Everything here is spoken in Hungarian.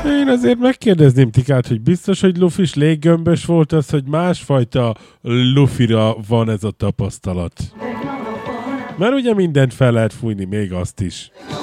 Én azért megkérdezném Tikát, hogy biztos, hogy lufis léggömbös volt az, hogy másfajta lufira van ez a tapasztalat. Mert ugye mindent fel lehet fújni, még azt is.